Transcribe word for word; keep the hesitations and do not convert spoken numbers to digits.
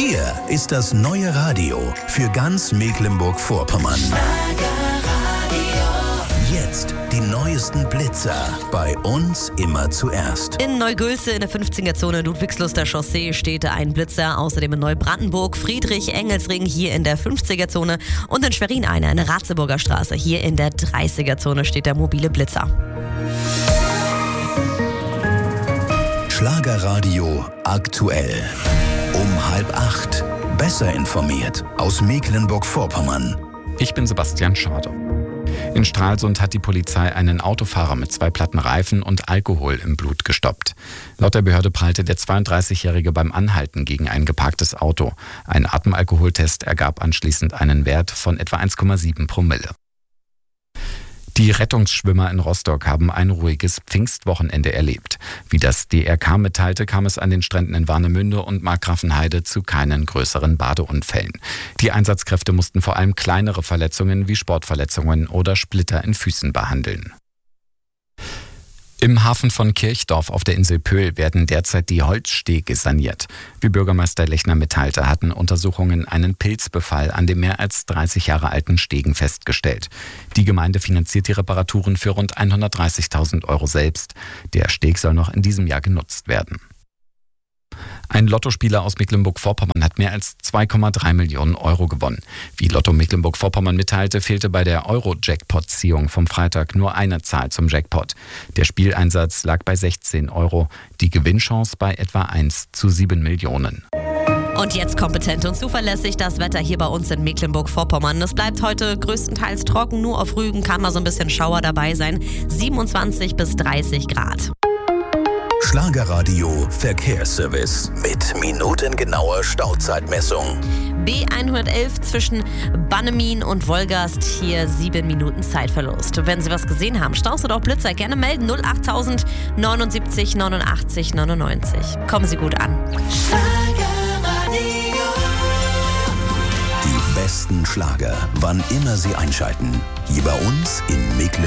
Hier ist das neue Radio für ganz Mecklenburg-Vorpommern. Jetzt die neuesten Blitzer. Bei uns immer zuerst. In Neugülze in der fünfziger-Zone Ludwigsluster Chaussee steht ein Blitzer. Außerdem in Neubrandenburg, Friedrich-Engelsring hier in der fünfziger-Zone. Und in Schwerin einer in der Ratzeburger Straße. Hier in der dreißiger-Zone steht der mobile Blitzer. Schlagerradio aktuell. Um halb acht. Besser informiert aus Mecklenburg-Vorpommern. Ich bin Sebastian Schade. In Stralsund hat die Polizei einen Autofahrer mit zwei platten Reifen und Alkohol im Blut gestoppt. Laut der Behörde prallte der zweiunddreißigjährige beim Anhalten gegen ein geparktes Auto. Ein Atemalkoholtest ergab anschließend einen Wert von etwa eins Komma sieben Promille. Die Rettungsschwimmer in Rostock haben ein ruhiges Pfingstwochenende erlebt. Wie das D R K mitteilte, kam es an den Stränden in Warnemünde und Markgrafenheide zu keinen größeren Badeunfällen. Die Einsatzkräfte mussten vor allem kleinere Verletzungen wie Sportverletzungen oder Splitter in Füßen behandeln. Im Hafen von Kirchdorf auf der Insel Pöhl werden derzeit die Holzstege saniert. Wie Bürgermeister Lechner mitteilte, hatten Untersuchungen einen Pilzbefall an den mehr als dreißig Jahre alten Stegen festgestellt. Die Gemeinde finanziert die Reparaturen für rund hundertdreißigtausend Euro selbst. Der Steg soll noch in diesem Jahr genutzt werden. Ein Lottospieler aus Mecklenburg-Vorpommern hat mehr als zwei Komma drei Millionen Euro gewonnen. Wie Lotto Mecklenburg-Vorpommern mitteilte, fehlte bei der Euro-Jackpot-Ziehung vom Freitag nur eine Zahl zum Jackpot. Der Spieleinsatz lag bei sechzehn Euro, die Gewinnchance bei etwa eins zu sieben Millionen. Und jetzt kompetent und zuverlässig das Wetter hier bei uns in Mecklenburg-Vorpommern. Es bleibt heute größtenteils trocken, nur auf Rügen kann mal so ein bisschen Schauer dabei sein. siebenundzwanzig bis dreißig Grad. Schlagerradio Verkehrsservice mit minutengenauer Stauzeitmessung. B hundertelf zwischen Bannemin und Wolgast, hier sieben Minuten Zeitverlust. Wenn Sie was gesehen haben, Staus oder auch Blitzer, gerne melden. null achttausend neunundsiebzig neunundachtzig neunundneunzig. Kommen Sie gut an. Die besten Schlager, wann immer Sie einschalten. Hier bei uns in Mecklenburg.